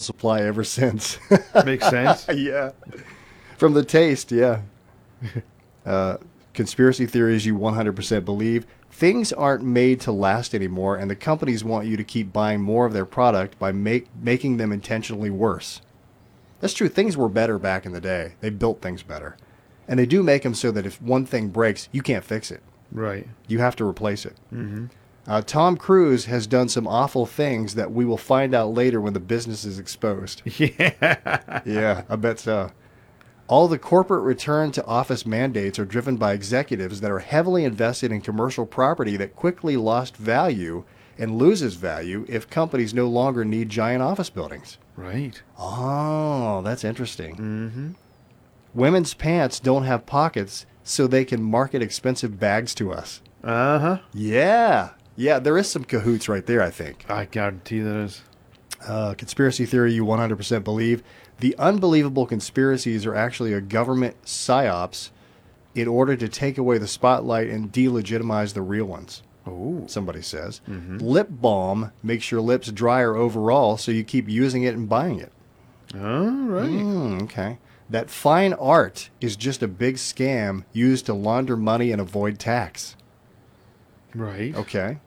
supply ever since. Makes sense. Yeah. From the taste, yeah. Conspiracy theories you 100% believe. Things aren't made to last anymore, and the companies want you to keep buying more of their product by making them intentionally worse. That's true. Things were better back in the day. They built things better. And they do make them so that if one thing breaks, you can't fix it. Right. You have to replace it. Mm-hmm. Tom Cruise has done some awful things that we will find out later when the business is exposed. Yeah. Yeah, I bet so. All the corporate return to office mandates are driven by executives that are heavily invested in commercial property that quickly lost value and loses value if companies no longer need giant office buildings. Right. Oh, that's interesting. Mm-hmm. Women's pants don't have pockets, so they can market expensive bags to us. Uh-huh. Yeah. Yeah, there is some cahoots right there, I think. I guarantee there is. Conspiracy theory you 100% believe. The unbelievable conspiracies are actually a government psyops in order to take away the spotlight and delegitimize the real ones. Oh. Somebody says. Mm-hmm. Lip balm makes your lips drier overall, so you keep using it and buying it. All right. Okay. That fine art is just a big scam used to launder money and avoid tax. Right. Okay.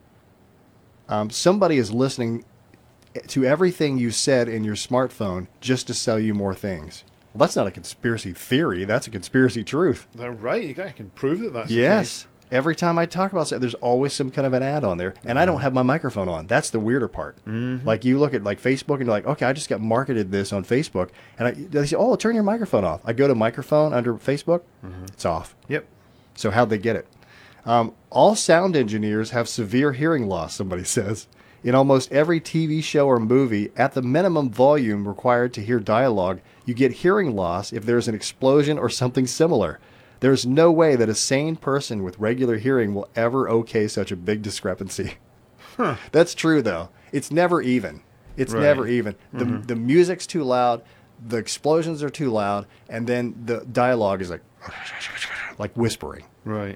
Somebody is listening to everything you said in your smartphone just to sell you more things. Well, that's not a conspiracy theory. That's a conspiracy truth. They're right. I can prove that that's the Yes. Every time I talk about something, there's always some kind of an ad on there. And I don't have my microphone on. That's the weirder part. Mm-hmm. Like you look at like Facebook and you're like, okay, I just got marketed this on Facebook. And they say, oh, turn your microphone off. I go to microphone under Facebook. Mm-hmm. It's off. Yep. So how'd they get it? All sound engineers have severe hearing loss, somebody says. In almost every TV show or movie, at the minimum volume required to hear dialogue, you get hearing loss if there's an explosion or something similar. There's no way that a sane person with regular hearing will ever okay such a big discrepancy. Huh. That's true, though. It's never even. It's Right. never even. Mm-hmm. The music's too loud, the explosions are too loud, and then the dialogue is like whispering. Right.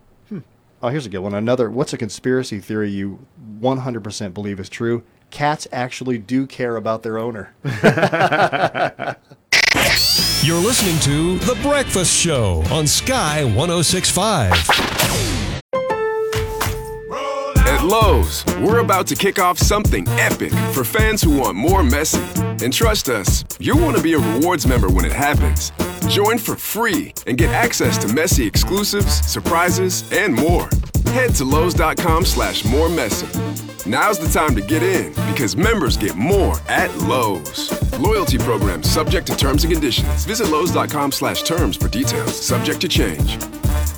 Oh, here's a good one. What's a conspiracy theory you 100% believe is true? Cats actually do care about their owner. You're listening to The Breakfast Show on Sky 106.5. At Lowe's, we're about to kick off something epic for fans who want more messy. And trust us, you'll want to be a rewards member when it happens. Join for free and get access to messy exclusives, surprises, and more. Head to Lowe's.com/more messy. Now's the time to get in because members get more at Lowe's. Loyalty program subject to terms and conditions. Visit Lowe's.com/terms for details. Subject to change.